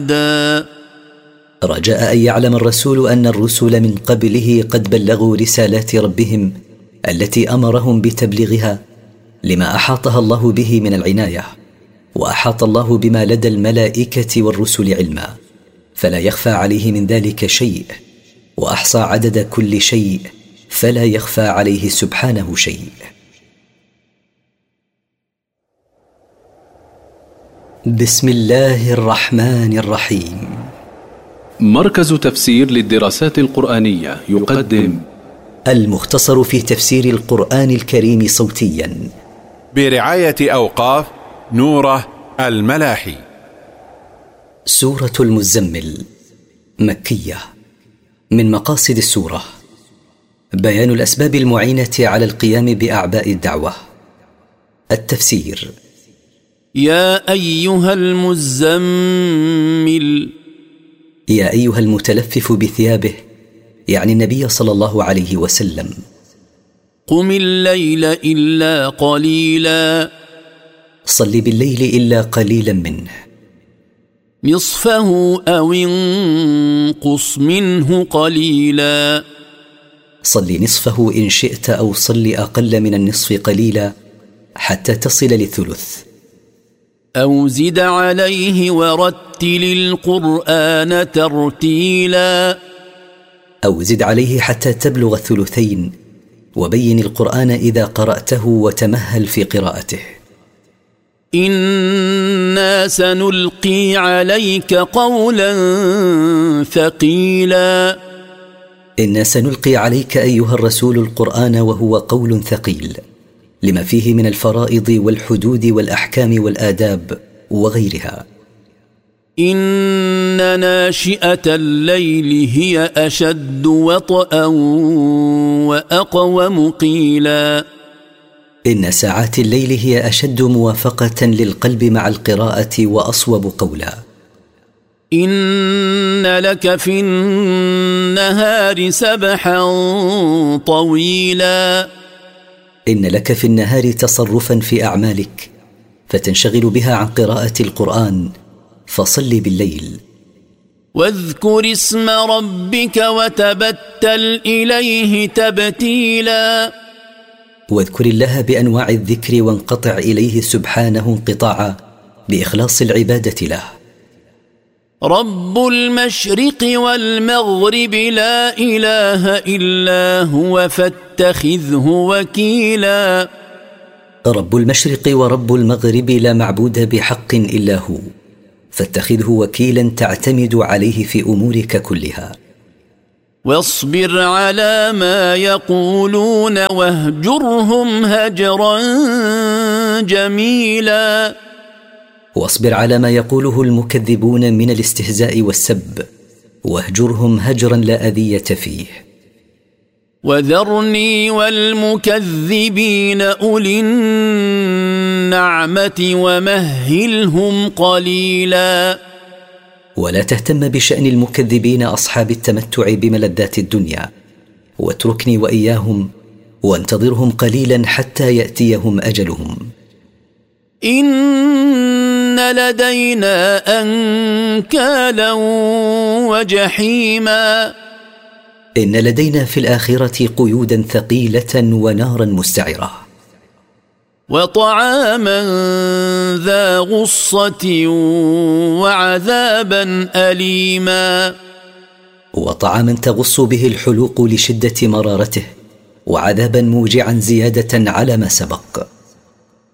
رجاء أن يعلم الرسول أن الرسل من قبله قد بلغوا رسالات ربهم التي أمرهم بتبليغها، لما أحاطها الله به من العناية، وأحاط الله بما لدى الملائكة والرسل علما، فلا يخفى عليه من ذلك شيء، وأحصى عدد كل شيء فلا يخفى عليه سبحانه شيء. بسم الله الرحمن الرحيم. مركز تفسير للدراسات القرآنية يقدم المختصر في تفسير القرآن الكريم صوتيا برعاية أوقاف نوره الملاحي. سورة المزمل مكية. من مقاصد السورة بيان الأسباب المعينة على القيام بأعباء الدعوة. التفسير: يا أيها المزمل، يا أيها المتلفف بثيابه، يعني النبي صلى الله عليه وسلم. قم الليل إلا قليلا، صل بالليل إلا قليلا منه. نصفه أو انقص منه قليلا، صل نصفه إن شئت، أو صل أقل من النصف قليلا حتى تصل للثلث. أو زد عليه ورتل القرآن ترتيلا، أو زد عليه حتى تبلغ الثلثين، وبين القرآن إذا قرأته وتمهل في قراءته. إنا سنلقي عليك قولا ثقيلا، إنا سنلقي عليك أيها الرسول القرآن وهو قول ثقيل، لما فيه من الفرائض والحدود والأحكام والآداب وغيرها. إن ناشئة الليل هي أشد وطئا وأقوم قيلا، إن ساعات الليل هي أشد موافقة للقلب مع القراءة وأصوب قولا. إن لك في النهار سبحا طويلا، إن لك في النهار تصرفا في أعمالك فتنشغل بها عن قراءة القرآن، فصل بالليل. واذكر اسم ربك وتبتل إليه تبتيلا، واذكر الله بأنواع الذكر وانقطع إليه سبحانه انقطاعا بإخلاص العبادة له. رب المشرق والمغرب لا إله إلا هو فاتخذه وكيلا، رب المشرق ورب المغرب لا معبود بحق إلا هو، فاتخذه وكيلا تعتمد عليه في أمورك كلها. واصبر على ما يقولون واهجرهم هجرا جميلا، واصبر على ما يقوله المكذبون من الاستهزاء والسب، واهجرهم هجرا لا أذية فيه. وذرني والمكذبين أولي النعمة ومهلهم قليلا، ولا تهتم بشأن المكذبين أصحاب التمتع بملذات الدنيا، واتركني وإياهم وانتظرهم قليلا حتى يأتيهم أجلهم. إن لدينا أنكالا وجحيما، إن لدينا في الآخرة قيودا ثقيلة ونارا مستعرة. وطعاما ذا غصة وعذابا أليما، وطعاما تغص به الحلوق لشدة مرارته، وعذابا موجعا زيادة على ما سبق.